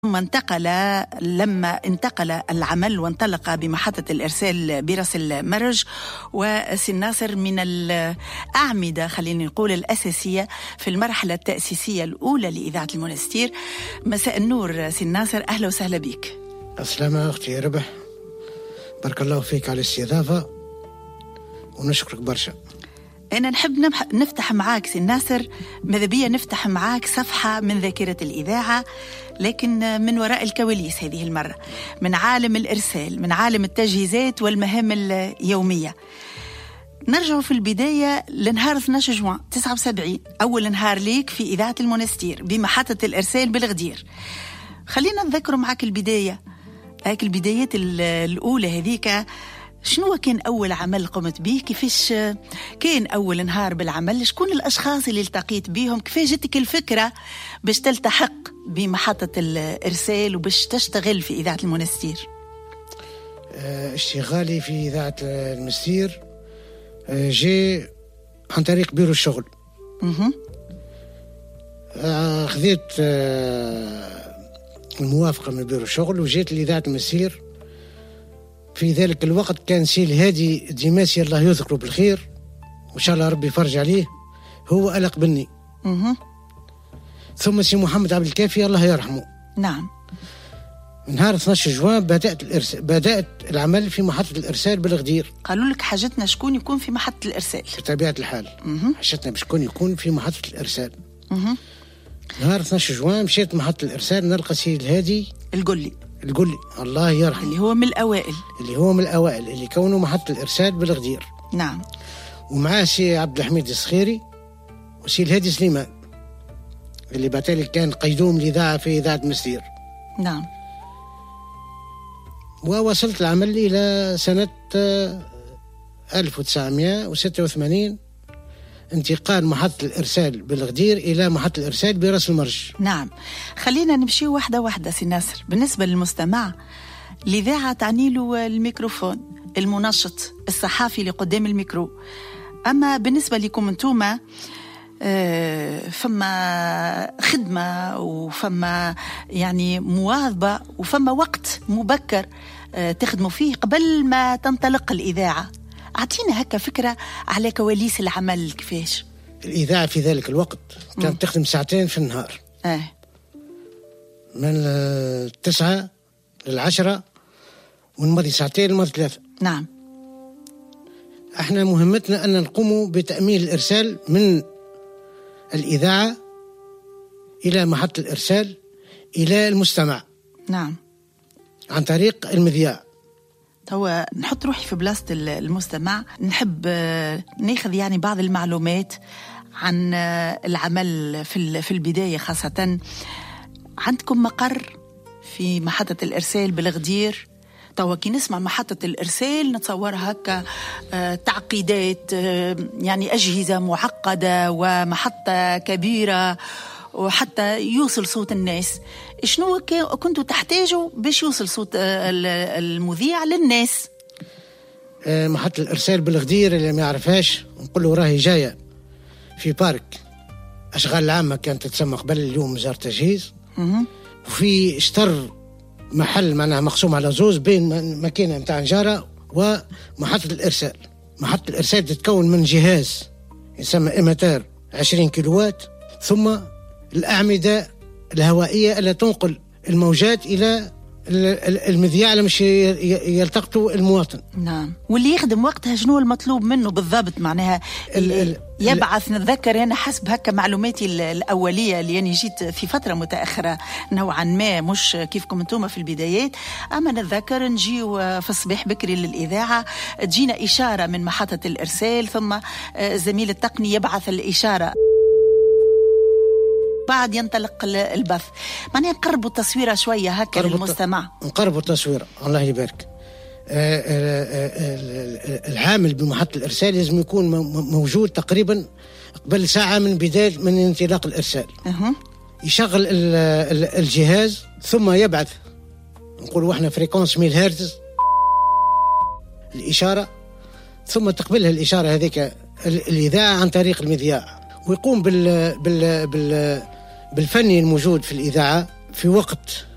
لما انتقل العمل وانطلق بمحطة الإرسال برأس المرج، وسي ناصر من الأعمدة خلينا نقول الأساسية في المرحلة التأسيسية الأولى لإذاعة المنستير. مساء النور سي ناصر، أهلا وسهلا بك. السلامة أختي ربح، بارك الله فيك على الاستضافة ونشكرك برشا. أنا نحب نفتح معاك سي ناصر، ماذا بيا نفتح معاك صفحة من ذاكرة الإذاعة، لكن من وراء الكواليس هذه المرة، من عالم الإرسال، من عالم التجهيزات والمهام اليومية. نرجع في البداية لنهار 12 جوان 79، أول نهار ليك في إذاعة المنستير بمحطة الإرسال بالغدير. خلينا نذكر معاك البداية، هاك البدايات الأولى هذيك. شنو كان أول عمل قمت به؟ كيفاش كان أول نهار بالعمل؟ شكون الأشخاص اللي التقيت بيهم؟ كيفاش جتك الفكرة باش تلتحق بمحطة الإرسال وباش تشتغل في إذاعة المنستير؟ اشتغالي في إذاعة المنستير جي عن طريق بيرو الشغل. خذيت الموافقة من بيرو الشغل وجيت لإذاعة المنستير. في ذلك الوقت كان سي الهادي الدماسي الله يذكره بالخير وإن شاء الله ربي يفرج عليه، هو ألق بني. ثم سي محمد عبد الكافي الله يرحمه. نعم. نهار 12 جوان بدأت العمل في محطة الإرسال بالغدير. قالوا لك حاجتنا شكون يكون في محطة الإرسال؟ بطبيعة الحال حاجتنا بشكون يكون في محطة الإرسال. نهار 12 جوان مشيت محطة الإرسال، نلقى سي الهادي القلي الله يرحمه، اللي هو من الأوائل اللي كونوا محطة الإرسال بالغدير. نعم. ومعاه سي عبد الحميد الصخيري وسي الهادي سليمان اللي بعتالي كان قيدوم الإذاعة في إذاعة المنستير. نعم. ووصلت العمل إلى سنة 1986، انتقال محطة الإرسال بالغدير إلى محطة الإرسال برأس المرج. نعم. خلينا نمشي واحدة واحدة سي ناصر. بالنسبة للمستمع، الإذاعة تعني له الميكروفون، المنشط، الصحافي اللي قدام الميكرو. أما بالنسبة لكم انتوما فما خدمة وفما يعني مواظبة وفما وقت مبكر تخدموا فيه قبل ما تنطلق الإذاعة. أعطينا هكا فكرة على كواليس العمل. كيفاش الإذاعة في ذلك الوقت كانت تخدم ساعتين في النهار، من 9 ل10، ونمضي ساعتين ونمضي 3. نعم. احنا مهمتنا أن نقوم بتأمين الإرسال من الإذاعة إلى محطة الإرسال إلى المستمع. نعم. عن طريق المذياع. هو نحط روحي في بلاصة المستمع، نحب ناخذ يعني بعض المعلومات عن العمل في البداية. خاصة عندكم مقر في محطة الإرسال بالغدير. توا كي نسمع محطة الإرسال نتصورها هكا تعقيدات، يعني أجهزة معقدة ومحطة كبيرة وحتى يوصل صوت الناس. شنو كنتوا تحتاجوا باش يوصل صوت المذيع للناس؟ محطة الإرسال بالغدير اللي ما يعرفهاش نقول له راهي جاية في بارك أشغال العامة كانت تتسمى قبل، اليوم وزارة التجهيز. وفي اشتر محل معناها مقسوم على زوز بين ماكينة متاع نجارة ومحطة الإرسال. محطة الإرسال تتكون من جهاز يسمى إيماتار 20 كيلووات، ثم الأعمدة الهوائية اللي تنقل الموجات إلى المذياع لمش يلتقطوا المواطن. نعم. واللي يخدم وقتها شنو المطلوب منه بالضبط؟ معناها يبعث. نتذكر أنا حسب هكا معلوماتي الأولية اللي يعني جيت في فترة متأخرة نوعا ما، مش كيفكم انتم في البدايات. أما نتذكر نجيو في الصباح بكري للإذاعة، تجينا إشارة من محطة الإرسال، ثم زميل التقني يبعث الإشارة، بعد ينطلق البث. معناها نقربوا التصويرة شوية هكا للمستمع. نقربوا التصويرة الله يبارك. العامل بمحطة الإرسال لازم يكون موجود تقريبا قبل ساعة من انطلاق الإرسال. يشغل الجهاز ثم يبعث، نقول احنا فريكونس 1000 هرتز الإشارة، ثم تقبلها الإشارة هذيك الإذاعة عن طريق المذياع، ويقوم بالفني الموجود في الإذاعة في وقت